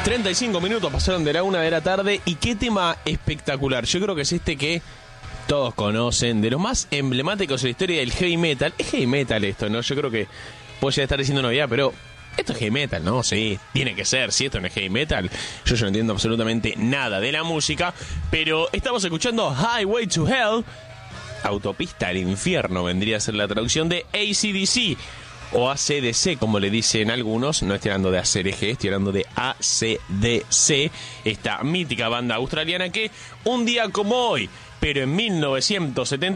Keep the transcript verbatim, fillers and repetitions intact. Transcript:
treinta y cinco minutos pasaron de la una de la tarde y qué tema espectacular. Yo creo que es este que todos conocen, de los más emblemáticos en la historia del heavy metal. Es heavy metal esto, ¿no? Yo creo que puedo ya estar diciendo novedad, pero esto es heavy metal, ¿no? Sí, tiene que ser. Si esto no es heavy metal, yo, yo no entiendo absolutamente nada de la música, pero estamos escuchando Highway to Hell, Autopista al Infierno, vendría a ser la traducción de A C D C. O A C D C, como le dicen algunos. No estoy hablando de A C D G, estoy hablando de A C D C, esta mítica banda australiana que un día como hoy, pero en mil novecientos setenta